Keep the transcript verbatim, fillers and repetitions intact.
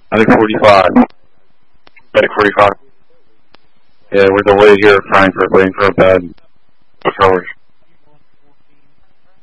Medic forty-five. Medic forty-five. Yeah, we're the way here at Frankfurt, waiting for a bed. Patrollers.